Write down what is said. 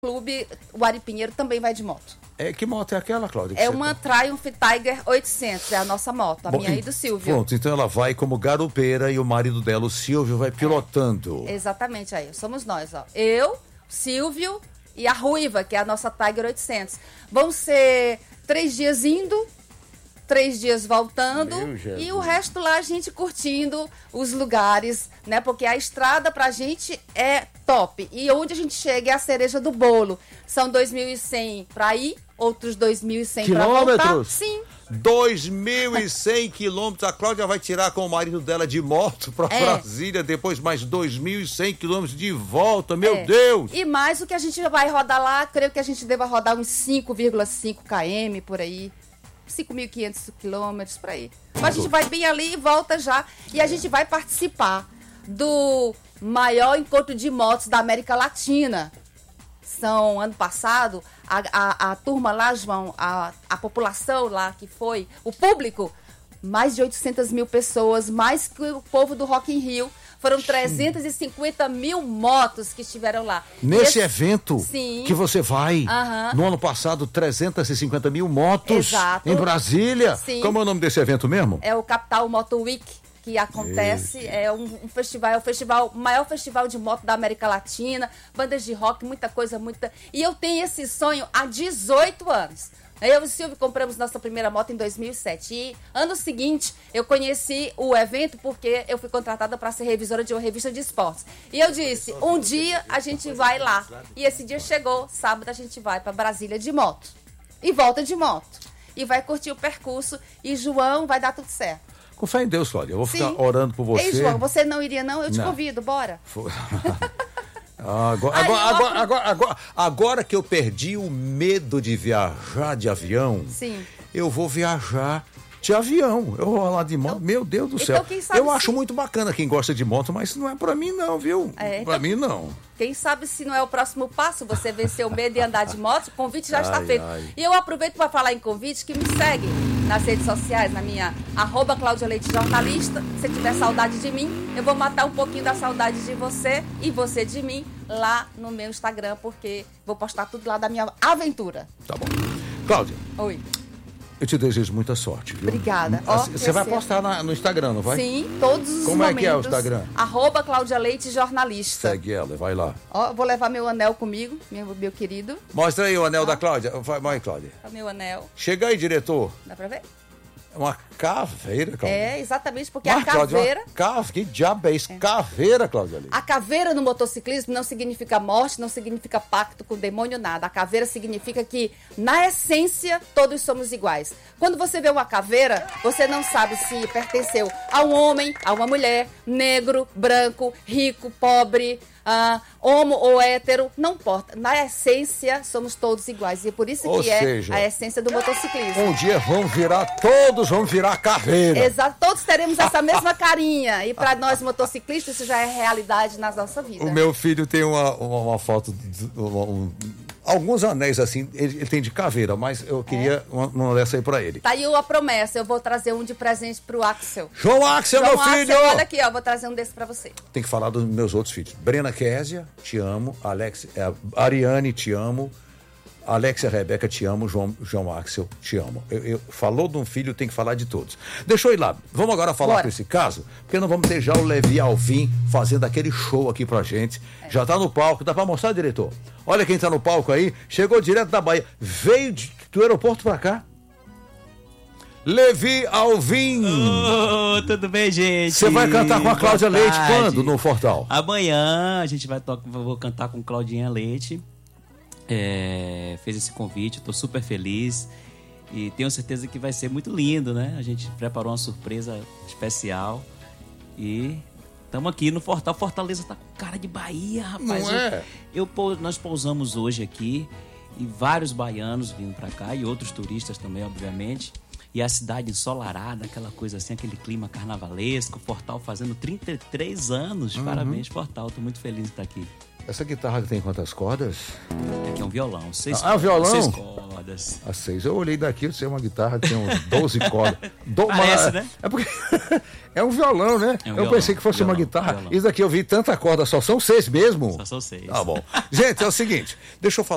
Clube, o Ari Pinheiro também vai de moto. Que moto é aquela, Cláudia? É uma Triumph Tiger 800, é a nossa moto, a minha e do Silvio. Pronto, então ela vai como garupeira e o marido dela, o Silvio, vai pilotando. Exatamente, aí, somos nós, ó. Eu, Silvio e a Ruiva, que é a nossa Tiger 800. Vão ser 3 dias indo, 3 dias voltando e o resto lá a gente curtindo os lugares, né? Porque a estrada pra gente é top. E onde a gente chega é a cereja do bolo. São 2.100 pra ir, outros 2.100 pra voltar. Sim. 2.100 quilômetros. A Cláudia vai tirar com o marido dela de moto pra Brasília, depois mais 2.100 quilômetros de volta. Meu Deus! E mais o que a gente vai rodar lá, creio que a gente deva rodar uns 5,5 km por aí. 5.500 quilômetros por aí. Mas a gente vai bem ali e volta já. E a gente vai participar do maior encontro de motos da América Latina. Ano passado, a turma lá, João, a população lá que foi, o público, mais de 800 mil pessoas, mais que o povo do Rock in Rio. Foram 350 mil motos que estiveram lá. Nesse evento sim, que você vai, no ano passado, 350 mil motos em Brasília. Sim. Como é o nome desse evento mesmo? É o Capital Moto Week, que acontece, é um festival, o maior festival de moto da América Latina, bandas de rock, muita coisa, E eu tenho esse sonho há 18 anos. Eu e o Silvio compramos nossa primeira moto em 2007. E ano seguinte, eu conheci o evento porque eu fui contratada para ser revisora de uma revista de esportes. E eu disse, um dia a gente vai lá. E esse dia chegou, sábado a gente vai para Brasília de moto. E volta de moto. E vai curtir o percurso. E João, vai dar tudo certo. Com fé em Deus, Cláudia. Eu vou ficar orando por você. Ei, João, você não iria não? Eu te convido, bora. Agora que eu perdi o medo de viajar de avião, eu vou viajar de avião. Eu vou lá de moto. Meu Deus do céu. Eu acho muito bacana quem gosta de moto, mas não é pra mim não, viu? Pra mim não. Quem sabe se não é o próximo passo, você vencer o medo de andar de moto, o convite já está feito. E eu aproveito para falar em convite, que me segue nas redes sociais, na minha @ClaudiaLeiteJornalista. Se tiver saudade de mim, eu vou matar um pouquinho da saudade de você e você de mim lá no meu Instagram, porque vou postar tudo lá da minha aventura. Tá bom. Cláudia. Oi. Eu te desejo muita sorte, viu? Obrigada. Você vai postar no Instagram, não vai? Sim, todos os Como momentos. É que é o Instagram? @ClaudiaLeiteJornalista. Segue ela, vai lá. Vou levar meu anel comigo, meu querido. Mostra aí o anel da Cláudia. Vai, Cláudia. Meu anel. Chega aí, diretor. Dá pra ver? É uma caveira, Cláudia. Exatamente, porque a caveira... Cláudia, que diabo é isso? Caveira, Cláudia. A caveira no motociclismo não significa morte, não significa pacto com o demônio, nada. A caveira significa que, na essência, todos somos iguais. Quando você vê uma caveira, você não sabe se pertenceu a um homem, a uma mulher, negro, branco, rico, pobre... homo ou hétero, não importa. Na essência, somos todos iguais. E é por isso seja, a essência do motociclismo. Um dia todos vão virar caveira. Exato, todos teremos essa mesma carinha. E para nós motociclistas, isso já é realidade na nossa vida. O meu filho tem uma foto, alguns anéis assim, ele tem de caveira, mas eu queria uma dessa aí pra ele. Tá aí a promessa, eu vou trazer um de presente pro Axel. João Axel, meu filho! Olha aqui, vou trazer um desse pra você. Tem que falar dos meus outros filhos. Brena Késia, te amo. Ariane, te amo. Alexia Rebeca, te amo. João Axel, te amo. Falou de um filho, tem que falar de todos. Deixa eu ir lá. Vamos agora falar com esse caso, porque nós vamos ter já o Levi Alvim fazendo aquele show aqui pra gente. Já tá no palco, dá pra mostrar, diretor? Olha quem tá no palco aí, chegou direto da Bahia, veio do aeroporto pra cá. Levi Alvim. Tudo bem, gente? Você vai cantar com a Cláudia Leite quando no Fortal? Amanhã a gente vou cantar com Claudinha Leite. Fez esse convite, estou super feliz e tenho certeza que vai ser muito lindo, né? A gente preparou uma surpresa especial e estamos aqui no Fortal. Fortaleza tá com cara de Bahia, rapaz. Não é? Nós pousamos hoje aqui e vários baianos vindo para cá e outros turistas também, obviamente. E a cidade ensolarada, aquela coisa assim, aquele clima carnavalesco. Fortal fazendo 33 anos. Parabéns, Fortal. Estou muito feliz de estar aqui. Essa guitarra tem quantas cordas? Aqui é um violão. Violão? 6 cordas. As 6. Eu olhei daqui, eu sei uma guitarra que tem uns 12 cordas. Parece, né? É porque é um violão, né? Eu pensei que fosse uma guitarra. Isso daqui eu vi tanta corda, só são 6 mesmo? Só são 6. Tá bom. Gente, é o seguinte, deixa eu falar.